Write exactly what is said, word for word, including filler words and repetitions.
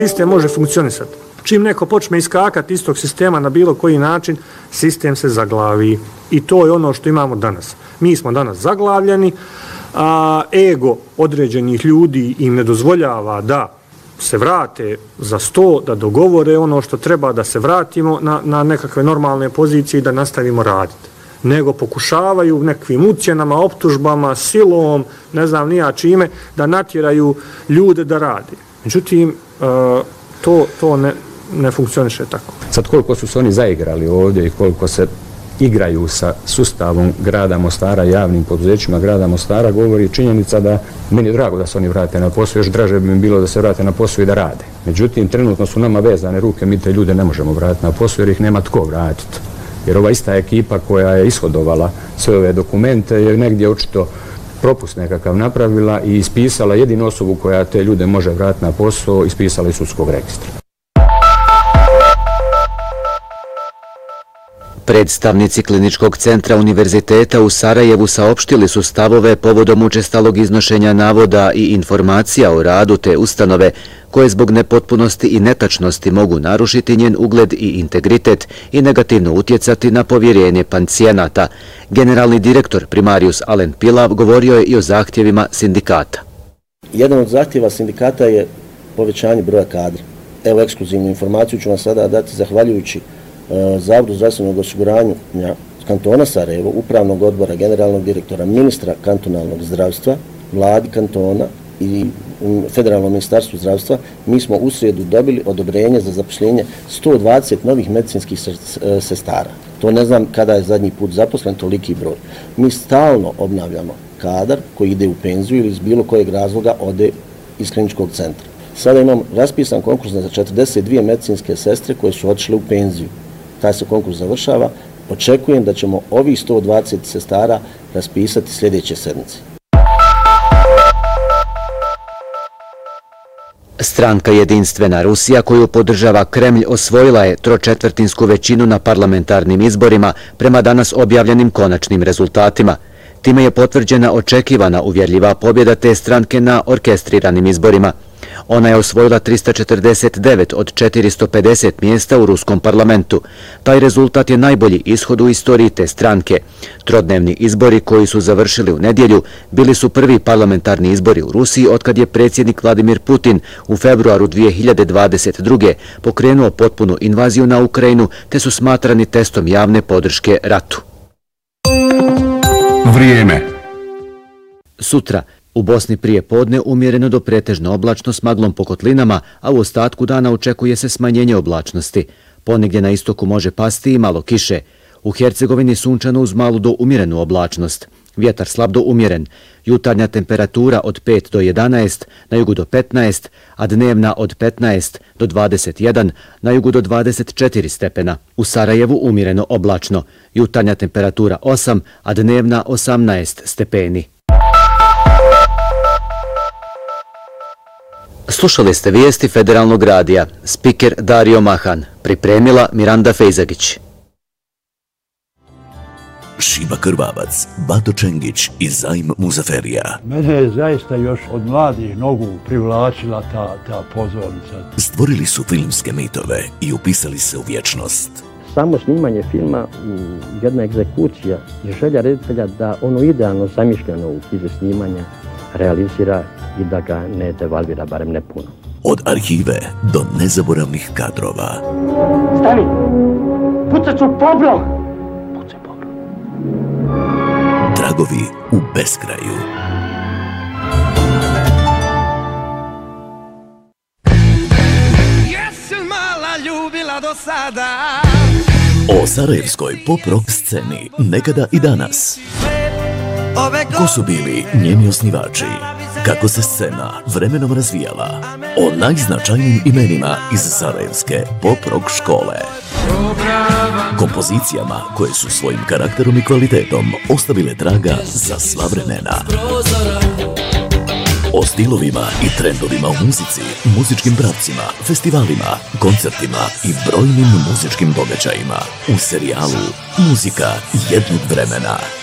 Sistem može funkcionisati. Čim neko počne iskakati iz tog sistema na bilo koji način, sistem se zaglavi. I to je ono što imamo danas. Mi smo danas zaglavljeni, a ego određenih ljudi im ne dozvoljava da se vrate za sto, da dogovore ono što treba, da se vratimo na, na nekakve normalne pozicije i da nastavimo raditi. Nego pokušavaju nekakvim ucjenama, optužbama, silom, ne znam nija čime, da natjeraju ljude da rade. Međutim, to, to ne, ne funkcioniše tako. Sad koliko su se oni zaigrali ovdje i koliko se igraju sa sustavom grada Mostara, javnim poduzećima grada Mostara, govori činjenica da meni je drago da se oni vrate na posao, još draže bi mi bilo da se vrate na posao i da rade. Međutim, trenutno su nama vezane ruke, mi te ljude ne možemo vratiti na posao jer ih nema tko vratiti. Jer ova ista ekipa koja je ishodovala sve ove dokumente je negdje očito propust nekakav napravila i ispisala jedinu osobu koja te ljude može vratiti na posao, ispisala iz sudskog registra. Predstavnici Kliničkog centra Univerziteta u Sarajevu saopštili su stavove povodom učestalog iznošenja navoda i informacija o radu te ustanove, koje zbog nepotpunosti i netačnosti mogu narušiti njen ugled i integritet i negativno utjecati na povjerenje pacijenata. Generalni direktor Primarius Alen Pilav govorio je i o zahtjevima sindikata. Jedan od zahtjeva sindikata je povećanje broja kadra. Evo, ekskluzivnu informaciju ću vam sada dati zahvaljujući Zavodu zdravstvenog osiguranja kantona Sarajevo, upravnog odbora, generalnog direktora, ministra kantonalnog zdravstva, vladi kantona i Federalnom ministarstvu zdravstva. Mi smo u srijedu dobili odobrenje za zapošljenje sto dvadeset novih medicinskih sestara. To ne znam kada je zadnji put zaposlen toliki broj. Mi stalno obnavljamo kadar koji ide u penziju ili iz bilo kojeg razloga ode iz kliničkog centra. Sada imam raspisan konkurs za četrdeset dvije medicinske sestre koje su otišle u penziju. Taj se konkurs završava. Očekujem da ćemo ovih sto dvadeset sestara raspisati sljedeće sedmice. Stranka Jedinstvena Rusija, koju podržava Kremlj, osvojila je tročetvrtinsku većinu na parlamentarnim izborima prema danas objavljenim konačnim rezultatima. Time je potvrđena očekivana uvjerljiva pobjeda te stranke na orkestriranim izborima. Ona je osvojila trista četrdeset devet od četiristo pedeset mjesta u ruskom parlamentu. Taj rezultat je najbolji ishod u istoriji te stranke. Trodnevni izbori koji su završili u nedjelju bili su prvi parlamentarni izbori u Rusiji otkad je predsjednik Vladimir Putin u februaru dvije hiljade dvadeset druge pokrenuo potpunu invaziju na Ukrajinu te su smatrani testom javne podrške ratu. Vrijeme. Sutra u Bosni prije podne umjereno do pretežno oblačno s maglom po kotlinama, a u ostatku dana očekuje se smanjenje oblačnosti. Ponegdje na istoku može pasti i malo kiše. U Hercegovini sunčano uz malu do umjerenu oblačnost. Vjetar slab do umjeren. Jutarnja temperatura od pet do jedanaest, na jugu do petnaest, a dnevna od petnaest do dvadeset jedan, na jugu do dvadeset četiri stepena. U Sarajevu umjereno oblačno. Jutarnja temperatura osam, a dnevna osamnaest stepeni. Slušali ste vijesti Federalnog radija. Spiker Dario Mahan. Pripremila Miranda Fejzagić. Šiba Krvavac, Bato Čengić i Zajm Muzaferija. Mene je zaista još od mladih nogu privlačila ta, ta pozornica. Stvorili su filmske mitove i upisali se u vječnost. Samo snimanje filma, jedna egzekucija je želja reditelja da ono idealno zamišljeno u krizu snimanja realizira i da ga ne devalvira, barem ne puno. Od arhive do nezaboravnih kadrova. Stani! Pucat ću pobro! Pucaj pobro. Tragovi u beskraju. Jesi mala ljubila do sada? O sarajevskoj pop-rock sceni nekada i danas. Ko su bili njeni osnivači? Kako se scena vremenom razvijala? O najznačajnijim imenima iz sarajevske pop-rock škole. Kompozicijama koje su svojim karakterom i kvalitetom ostavile traga za sva vremena. O stilovima i trendovima u muzici, muzičkim pravcima, festivalima, koncertima i brojnim muzičkim događajima u serijalu Muzika jednog vremena.